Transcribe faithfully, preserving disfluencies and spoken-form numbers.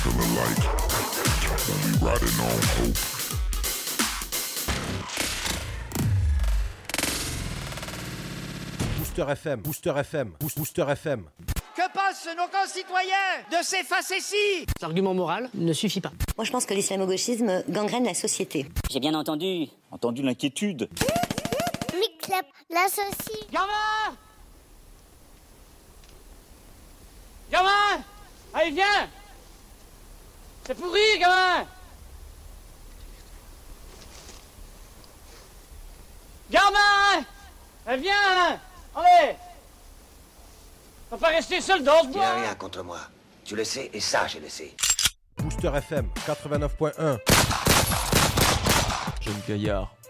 Feeling like only riding on hope. Booster F M, Booster F M, Booster F M. Que pensent nos concitoyens de ces facéties ? L'argument moral ne suffit pas. Moi, je pense que l'islamo-gauchisme gangrène la société. J'ai bien entendu. Entendu l'inquiétude. Miclap, l'associe. Gamin Gamin Allez, viens. C'est pourri, gamin. Gamin Allez, viens. Allez. On va pas rester seul dans ce bois. Tu n'as rien contre moi. Tu le sais, et ça, je le sais. Booster F M, quatre-vingt-neuf point un. Jeune Gaillard.